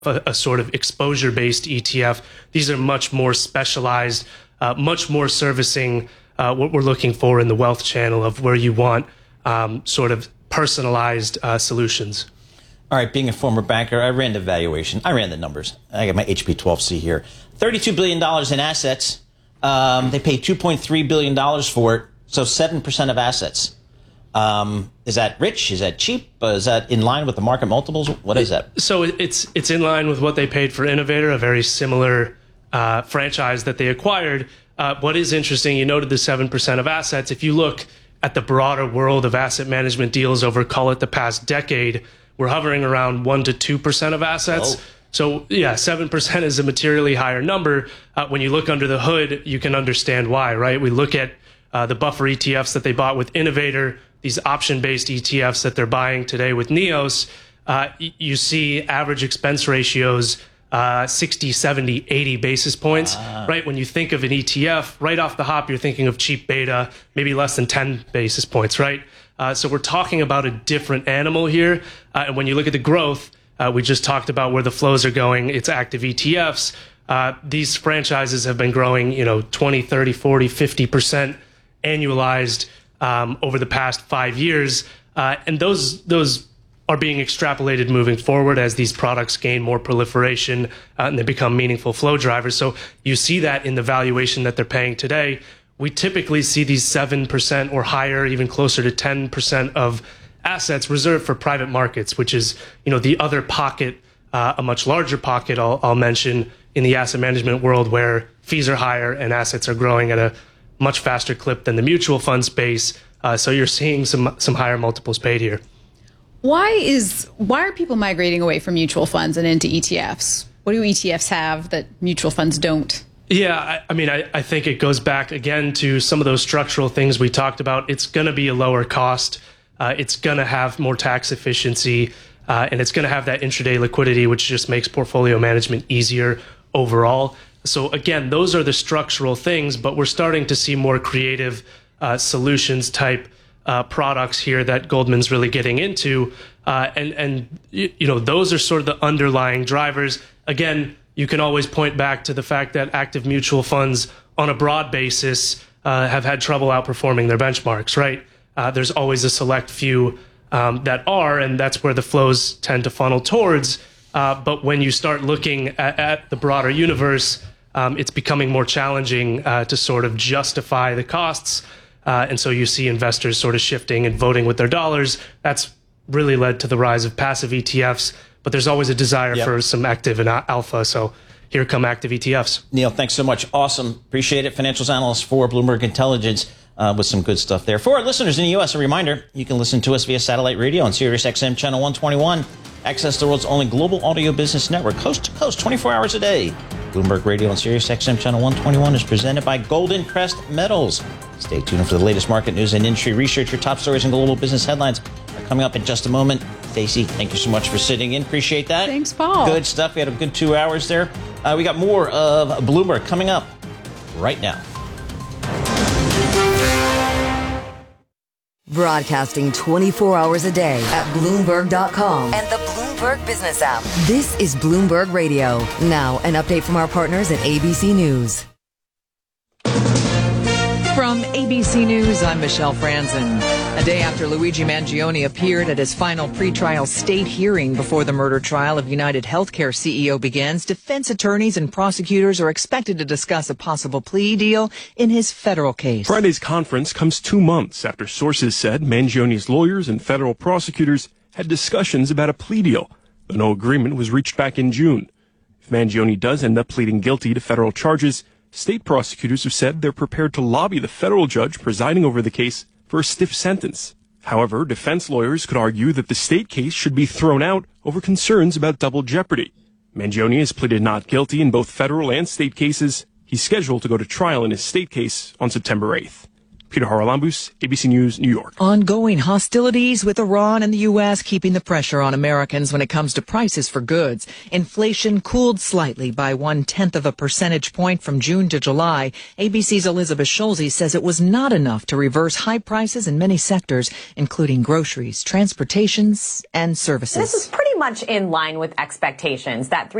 a sort of exposure-based ETF. These are much more specialized, much more servicing what we're looking for in the wealth channel of where you want sort of personalized solutions. All right, being a former banker, I ran the valuation. I ran the numbers. I got my HP12C here. $32 billion in assets. They paid $2.3 billion for it, so 7% of assets. Is that rich? Is that cheap? Is that in line with the market multiples? What is that? So it's in line with what they paid for Innovator, a very similar franchise that they acquired. What is interesting, you noted the 7% of assets. If you look at the broader world of asset management deals over, call it the past decade, we're hovering around 1 to 2% of assets. Oh. So, yeah, 7% is a materially higher number. When you look under the hood, you can understand why, right? We look at the buffer ETFs that they bought with Innovator, these option-based ETFs that they're buying today with Neos. You see average expense ratios 60, 70, 80 basis points, right? When you think of an ETF, right off the hop, you're thinking of cheap beta, maybe less than 10 basis points, right? So we're talking about a different animal here. And when you look at the growth, we just talked about where the flows are going. It's active ETFs. These franchises have been growing, 20, 30, 40, 50% annualized over the past 5 years. And those are being extrapolated moving forward as these products gain more proliferation and they become meaningful flow drivers. So you see that in the valuation that they're paying today. We typically see these 7% or higher, even closer to 10% of assets reserved for private markets, which is, the other pocket, a much larger pocket I'll mention in the asset management world where fees are higher and assets are growing at a much faster clip than the mutual fund space. So you're seeing some higher multiples paid here. Why are people migrating away from mutual funds and into ETFs? What do ETFs have that mutual funds don't? Yeah, I think it goes back again to some of those structural things we talked about. It's going to be a lower cost. It's going to have more tax efficiency, and it's going to have that intraday liquidity, which just makes portfolio management easier overall. So again, those are the structural things, but we're starting to see more creative solutions type products here that Goldman's really getting into. And those are sort of the underlying drivers. Again, you can always point back to the fact that active mutual funds on a broad basis have had trouble outperforming their benchmarks, right? There's always a select few that are, and that's where the flows tend to funnel towards. But when you start looking at the broader universe, it's becoming more challenging to sort of justify the costs. And so you see investors sort of shifting and voting with their dollars. That's really led to the rise of passive ETFs. But there's always a desire for some active and alpha. So here come active ETFs. Neil, thanks so much. Awesome. Appreciate it. Financials analyst for Bloomberg Intelligence with some good stuff there. For our listeners in the U.S., a reminder, you can listen to us via satellite radio on Sirius XM Channel 121. Access the world's only global audio business network, coast to coast, 24 hours a day. Bloomberg Radio on Sirius XM Channel 121 is presented by Golden Crest Metals. Stay tuned for the latest market news and industry research. Your top stories and global business headlines are coming up in just a moment. Stacey, thank you so much for sitting in. Appreciate that. Thanks, Paul. Good stuff. We had a good 2 hours there. We got more of Bloomberg coming up right now. Broadcasting 24 hours a day at Bloomberg.com and the Bloomberg Business app. This is Bloomberg Radio. Now, an update from our partners at ABC News. From ABC News, I'm Michelle Franzen. A day after Luigi Mangione appeared at his final pretrial state hearing before the murder trial of United Healthcare CEO begins, defense attorneys and prosecutors are expected to discuss a possible plea deal in his federal case. Friday's conference comes 2 months after sources said Mangione's lawyers and federal prosecutors had discussions about a plea deal, though no agreement was reached back in June. If Mangione does end up pleading guilty to federal charges, state prosecutors have said they're prepared to lobby the federal judge presiding over the case for a stiff sentence. However, defense lawyers could argue that the state case should be thrown out over concerns about double jeopardy. Mangione has pleaded not guilty in both federal and state cases. He's scheduled to go to trial in his state case on September 8th. Peter Haralambous, ABC News, New York. Ongoing hostilities with Iran and the U.S. keeping the pressure on Americans when it comes to prices for goods. Inflation cooled slightly by 0.1 of a percentage point from June to July. ABC's Elizabeth Schulze says it was not enough to reverse high prices in many sectors, including groceries, transportations, and services. This is pretty much in line with expectations. That